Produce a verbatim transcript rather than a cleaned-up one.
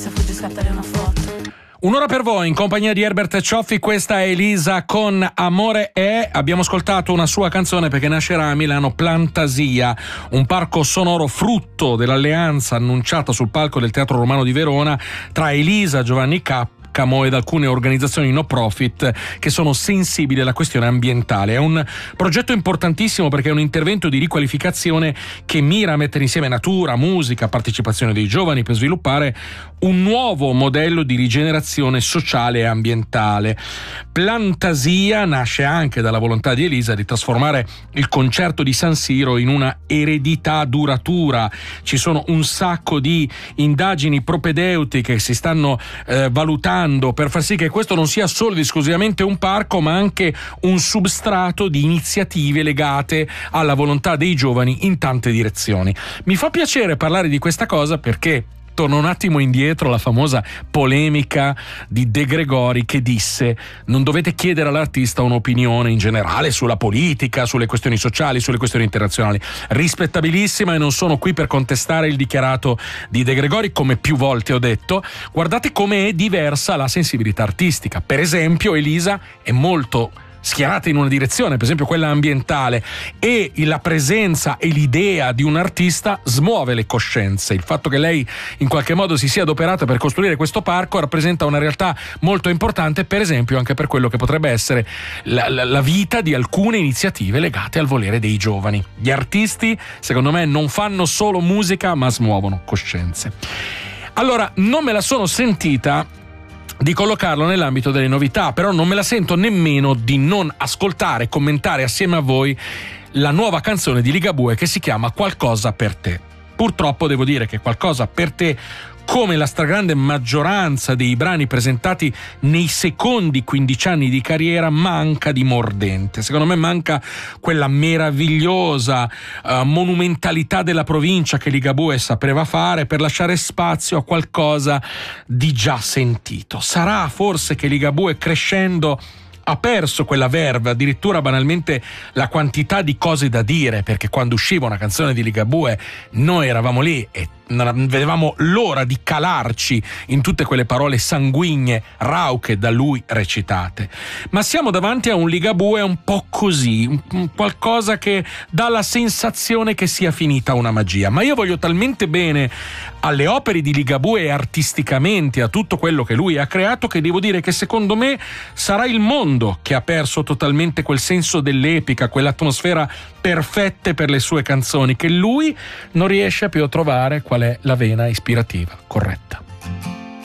Fuggi, scattare una foto. Un'ora per voi in compagnia di Herbert Cioffi, questa è Elisa con Amore è. Abbiamo ascoltato una sua canzone perché nascerà a Milano Plantasia, un parco sonoro frutto dell'alleanza annunciata sul palco del Teatro Romano di Verona tra Elisa, Giovanni Cappo ed alcune organizzazioni no profit che sono sensibili alla questione ambientale. È un progetto importantissimo perché è un intervento di riqualificazione che mira a mettere insieme natura, musica, partecipazione dei giovani per sviluppare un nuovo modello di rigenerazione sociale e ambientale. Plantasia nasce anche dalla volontà di Elisa di trasformare il concerto di San Siro in una eredità duratura. Ci sono un sacco di indagini propedeutiche che si stanno eh, valutando per far sì che questo non sia solo ed esclusivamente un parco, ma anche un substrato di iniziative legate alla volontà dei giovani in tante direzioni. Mi fa piacere parlare di questa cosa perché torno un attimo indietro alla famosa polemica di De Gregori che disse: non dovete chiedere all'artista un'opinione in generale sulla politica, sulle questioni sociali, sulle questioni internazionali. Rispettabilissima, e non sono qui per contestare il dichiarato di De Gregori, come più volte ho detto. Guardate come è diversa la sensibilità artistica. Per esempio, Elisa è molto schierata in una direzione, per esempio quella ambientale, e la presenza e l'idea di un artista smuove le coscienze. Il fatto che lei in qualche modo si sia adoperata per costruire questo parco rappresenta una realtà molto importante, per esempio anche per quello che potrebbe essere la, la, la vita di alcune iniziative legate al volere dei giovani. Gli artisti, secondo me, non fanno solo musica ma smuovono coscienze. Allora, non me la sono sentita di collocarlo nell'ambito delle novità, però non me la sento nemmeno di non ascoltare e commentare assieme a voi la nuova canzone di Ligabue che si chiama Qualcosa per te. Purtroppo devo dire che Qualcosa per te, come la stragrande maggioranza dei brani presentati nei secondi quindici anni di carriera, manca di mordente. Secondo me manca quella meravigliosa uh, monumentalità della provincia che Ligabue sapeva fare per lasciare spazio a qualcosa di già sentito. Sarà forse che Ligabue, crescendo, ha perso quella verve, addirittura banalmente la quantità di cose da dire, perché quando usciva una canzone di Ligabue noi eravamo lì e vedevamo l'ora di calarci in tutte quelle parole sanguigne, rauche da lui recitate. Ma siamo davanti a un Ligabue un po' così, un qualcosa che dà la sensazione che sia finita una magia. Ma io voglio talmente bene alle opere di Ligabue e artisticamente a tutto quello che lui ha creato che devo dire che secondo me sarà il mondo che ha perso totalmente quel senso dell'epica, quell'atmosfera perfette per le sue canzoni, che lui non riesce più a trovare qual è la vena ispirativa corretta.